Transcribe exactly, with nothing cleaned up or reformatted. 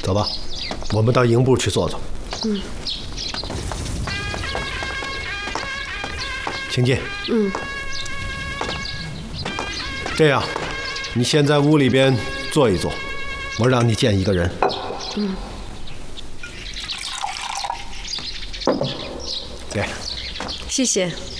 走吧，我们到营部去坐坐。 嗯。 请进。 嗯。 这样，你先在屋里边坐一坐，我让你见一个人。 嗯。 给。 谢谢。